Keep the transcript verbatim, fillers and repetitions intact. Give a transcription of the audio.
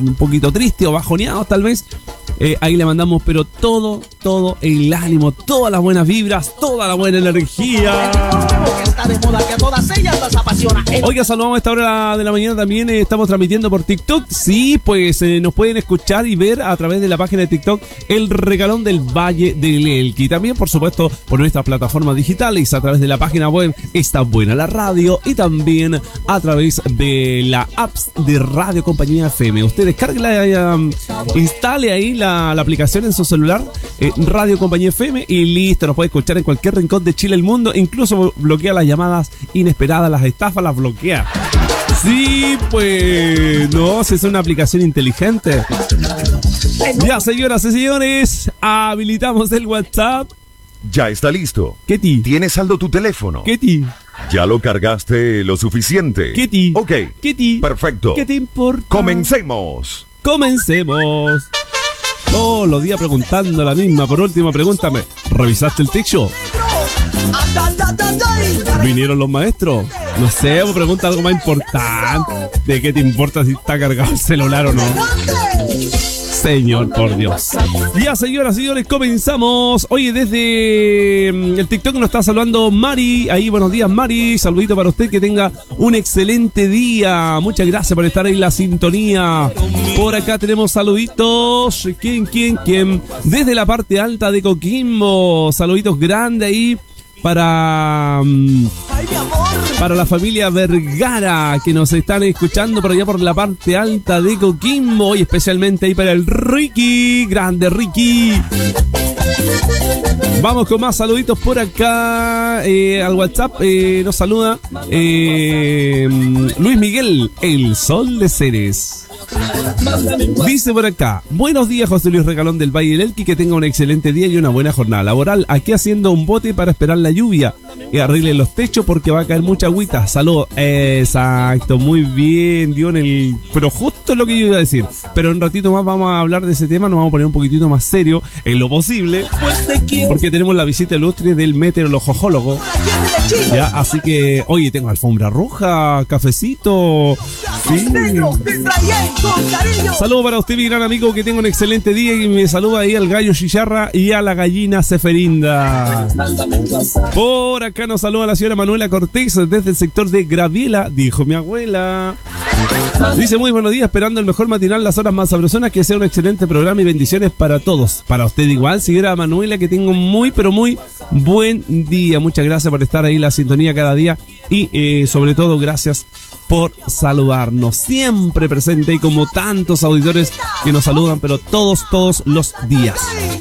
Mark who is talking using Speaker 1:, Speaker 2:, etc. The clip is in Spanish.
Speaker 1: un poquito tristes o bajoneados tal vez, eh, ahí le mandamos pero todo, todo el ánimo, todas las buenas vibras, toda la buena energía.
Speaker 2: Está de moda, que a todas ellas las apasiona.
Speaker 1: Oiga, saludamos a esta hora de la mañana también, eh, estamos transmitiendo por TikTok. Sí, pues eh, nos pueden escuchar y ver a través de la página de TikTok El Regalón del Valle del Elqui. También, por supuesto, por nuestras plataformas digitales, a través de la página web Está Buena la Radio y también a través de la apps de Radio Compañía F M. Usted descargue, um, instale ahí la, la aplicación en su celular, eh, Radio Compañía F M, y listo, nos puede escuchar en cualquier rincón de Chile, el mundo, incluso bloquea las llamadas inesperadas, las estafas las bloquea. Sí, pues no, si es una aplicación inteligente. Ya, señoras y señores, habilitamos el WhatsApp.
Speaker 3: Ya está listo.
Speaker 1: ¿Qué ti?
Speaker 3: ¿Tienes saldo tu teléfono?
Speaker 1: ¿Qué ti?
Speaker 3: ¿Ya lo cargaste lo suficiente?
Speaker 1: ¿Qué ti?
Speaker 3: Ok.
Speaker 1: ¿Qué ti?
Speaker 3: Perfecto.
Speaker 1: ¿Qué te importa?
Speaker 3: Comencemos.
Speaker 1: Comencemos. Todos los días preguntando la misma. Por último, pregúntame, ¿revisaste el techo? ¿Vinieron los maestros? No sé, me pregunta algo más importante. ¿De qué te importa si está cargado el celular o no? Señor, por Dios. Ya, señoras y señores, comenzamos. Oye, desde el TikTok nos está saludando Mari. Ahí, buenos días, Mari. Saludito para usted, que tenga un excelente día. Muchas gracias por estar ahí en la sintonía. Por acá tenemos saluditos. ¿Quién, quién, quién? Desde la parte alta de Coquimbo. Saluditos grandes ahí para... para la familia Vergara, que nos están escuchando por allá por la parte alta de Coquimbo, y especialmente ahí para el Ricky, grande Ricky. Vamos con más saluditos por acá. Eh, al WhatsApp eh, nos saluda eh, Luis Miguel, el Sol de Ceres. Dice por acá: buenos días, José Luis Regalón del Valle del Elqui, que tenga un excelente día y una buena jornada laboral. Aquí haciendo un bote para esperar la lluvia y arreglen los techos porque va a caer mucha agüita. Saludos. Exacto, muy bien, dio en el... pero justo lo que yo iba a decir. Pero en un ratito más vamos a hablar de ese tema, nos vamos a poner un poquitito más serio en lo posible, porque tenemos la visita ilustre del meteorologo. Ya, así que, oye, tengo alfombra roja, cafecito. Sí. Saludos para usted, mi gran amigo, que tenga un excelente día, y me saluda ahí al gallo Chicharra y a la gallina Ceferinda. Por acá nos saluda la señora Manuela Cortés desde el sector de Graviela, dijo mi abuela. Dice: muy buenos días, esperando el mejor matinal, las horas más sabrosas, que sea un excelente programa y bendiciones para todos. Para usted igual, señora Manuela, que tenga un muy, pero muy buen día. Muchas gracias por estar ahí en la sintonía cada día y eh, sobre todo gracias por saludarnos, siempre presente, y como tantos auditores que nos saludan, pero todos, todos los días.